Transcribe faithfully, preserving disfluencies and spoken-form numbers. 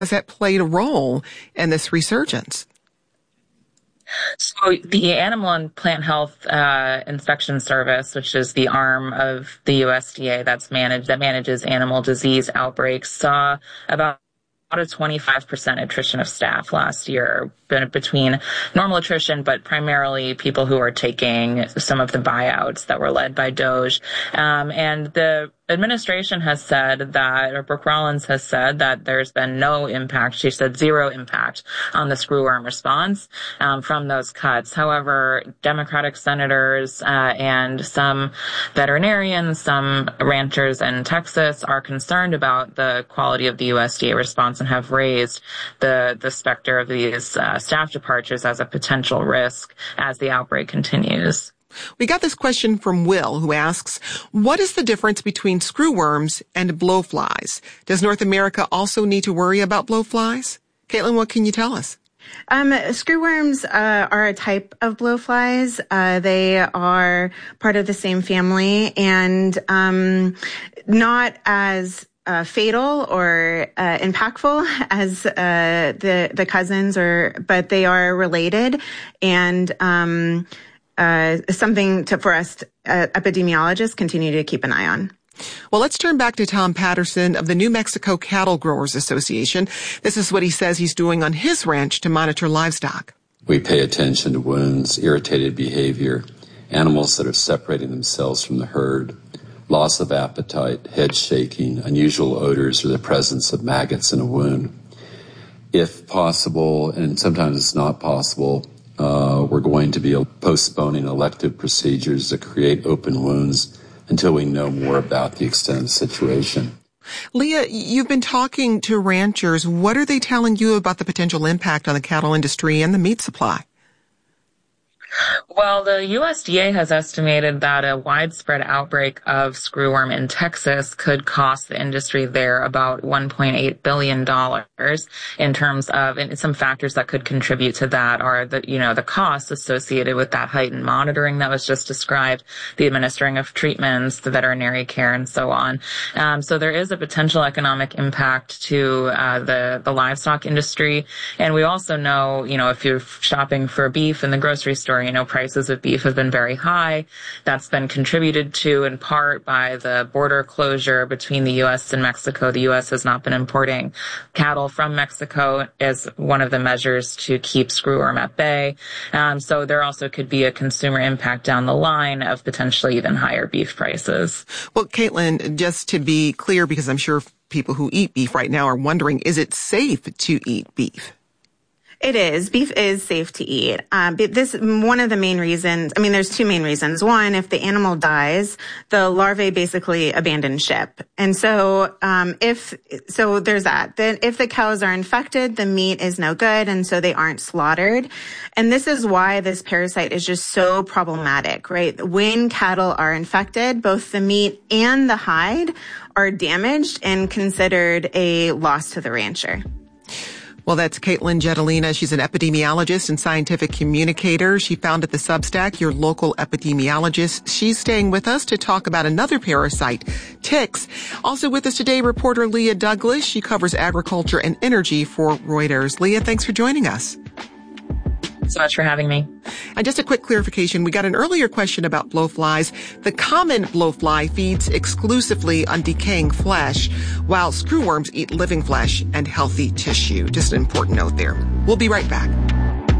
has that played a role in this resurgence? So the Animal and Plant Health uh, Inspection Service, which is the arm of the U S D A that's managed that manages animal disease outbreaks, saw about a twenty-five percent attrition of staff last year, between normal attrition, but primarily people who are taking some of the buyouts that were led by Doge. Um, and the administration has said that, or Brooke Rollins has said that there's been no impact. She said zero impact on the screwworm response um, from those cuts. However, Democratic senators uh, and some veterinarians, some ranchers in Texas are concerned about the quality of the U S D A response and have raised the, the specter of these uh, staff departures as a potential risk as the outbreak continues. We got this question from Will, who asks, what is the difference between screwworms and blowflies? Does North America also need to worry about blowflies? Caitlin, what can you tell us? Um, screwworms uh, are a type of blowflies. Uh, they are part of the same family and um, not as Uh, fatal or uh, impactful as uh, the the cousins, or but they are related, and um, uh, something to for us to, uh, epidemiologists continue to keep an eye on. Well, let's turn back to Tom Patterson of the New Mexico Cattle Growers Association. This is what he says he's doing on his ranch to monitor livestock. We pay attention to wounds, irritated behavior, animals that are separating themselves from the herd, loss of appetite, head shaking, unusual odors, or the presence of maggots in a wound. If possible, and sometimes it's not possible, uh, we're going to be postponing elective procedures that create open wounds until we know more about the extent of the situation. Leah, you've been talking to ranchers. What are they telling you about the potential impact on the cattle industry and the meat supply? Well, the U S D A has estimated that a widespread outbreak of screwworm in Texas could cost the industry there about one point eight billion dollars in terms of, and some factors that could contribute to that are the, you know, the costs associated with that heightened monitoring that was just described, the administering of treatments, the veterinary care, and so on. Um, so there is a potential economic impact to uh, the, the livestock industry. And we also know, you know, if you're shopping for beef in the grocery store, you know, prices of beef have been very high. That's been contributed to in part by the border closure between the U S and Mexico. The U S has not been importing cattle from Mexico as one of the measures to keep screwworm at bay. Um, so there also could be a consumer impact down the line of potentially even higher beef prices. Well, Caitlin, just to be clear, because I'm sure people who eat beef right now are wondering, is it safe to eat beef? It is. Beef is safe to eat. Uh, this, one of the main reasons, I mean, there's two main reasons. One, if the animal dies, the larvae basically abandon ship. And so, um, if, so there's that. Then if the cows are infected, the meat is no good, and so they aren't slaughtered. And this is why this parasite is just so problematic, right? When cattle are infected, both the meat and the hide are damaged and considered a loss to the rancher. Well, that's Caitlin Jetelina. She's an epidemiologist and scientific communicator. She founded the Substack, Your Local Epidemiologist. She's staying with us to talk about another parasite, ticks. Also with us today, reporter Leah Douglas. She covers agriculture and energy for Reuters. Leah, thanks for joining us. So much for having me. And just a quick clarification, we got an earlier question about blowflies. The common blowfly feeds exclusively on decaying flesh, while screwworms eat living flesh and healthy tissue. Just an important note there. We'll be right back.